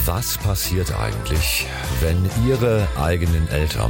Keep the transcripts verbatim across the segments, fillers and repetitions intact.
Was passiert eigentlich, wenn Ihre eigenen Eltern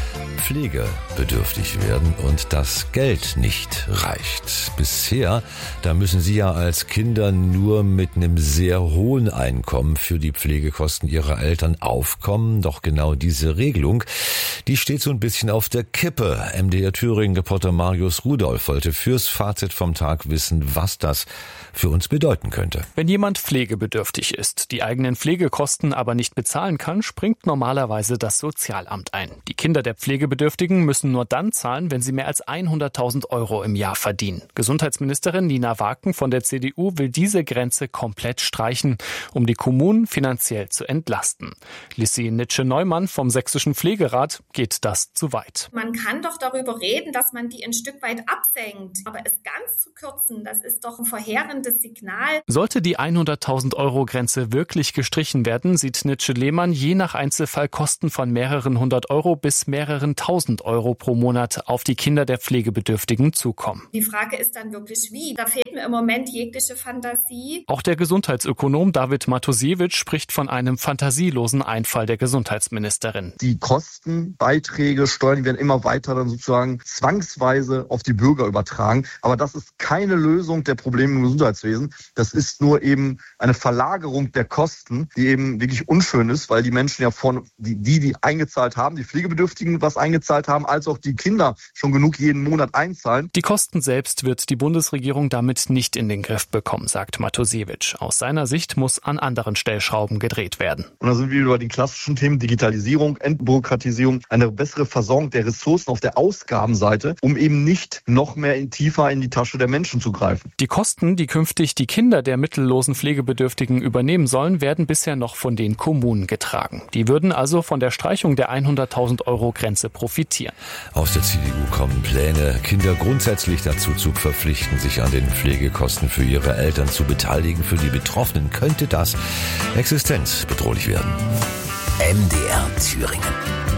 pflegebedürftig werden und das Geld nicht reicht? Bisher, da müssen Sie ja als Kinder nur mit einem sehr hohen Einkommen für die Pflegekosten Ihrer Eltern aufkommen. Doch genau diese Regelung, die steht so ein bisschen auf der Kippe. M D R Thüringen-Reporter Marius Rudolph wollte fürs Fazit vom Tag wissen, was das für uns bedeuten könnte. Wenn jemand pflegebedürftig ist, die eigenen Pflegekosten aber nicht bezahlen kann, springt normalerweise das Sozialamt ein. Die Kinder der Pflegebedürftigen müssen nur dann zahlen, wenn sie mehr als hunderttausend Euro im Jahr verdienen. Gesundheitsministerin Nina Waken von der C D U will diese Grenze komplett streichen, um die Kommunen finanziell zu entlasten. Lissi Nitsche-Neumann vom Sächsischen Pflegerat geht das zu weit. Man kann doch darüber reden, dass man die ein Stück weit absenkt. Aber es ganz zu kürzen, das ist doch ein verheerendes Signal. Sollte die hunderttausend Euro Grenze wirklich gestrichen werden, sieht Nitsche-Lehmann je nach Einzelfall Kosten von mehreren hundert Euro bis mehreren tausend Euro pro Monat auf die Kinder der Pflegebedürftigen zukommen. Die Frage ist dann wirklich wie. Da fehlt mir im Moment jegliche Fantasie. Auch der Gesundheitsökonom David Matusiewicz spricht von einem fantasielosen Einfall der Gesundheitsministerin. Die Kosten, Beiträge, Steuern, die werden immer weiter dann sozusagen zwangsweise auf die Bürger übertragen. Aber das ist keine Lösung der Probleme im Gesundheitswesen. Das ist nur eben eine Verlagerung der Kosten, die eben wirklich unschön ist, weil die Menschen ja von, die, die, die eingezahlt haben, die Pflegebedürftigen was eingezahlt haben, als auch die Kinder schon genug jeden Monat einzahlen. Die Kosten selbst wird die Bundesregierung damit nicht in den Griff bekommen, sagt Matusiewicz. Aus seiner Sicht muss an anderen Stellschrauben gedreht werden. Und da sind wir über die klassischen Themen Digitalisierung, Entbürokratisierung, eine bessere Versorgung der Ressourcen auf der Ausgabenseite, um eben nicht noch mehr in, tiefer in die Tasche der Menschen zu greifen. Die Kosten, die künftig die Kinder der mittellosen Pflegebedürftigen übernehmen sollen, werden bisher noch von den Kommunen getragen. Die würden also von der Streichung der hunderttausend Euro Grenze profitieren. Aus der C D U kommen Pläne, Kinder grundsätzlich dazu zu verpflichten, sich an den Pflegekosten für ihre Eltern zu beteiligen. Für die Betroffenen könnte das existenzbedrohlich werden. M D R Thüringen.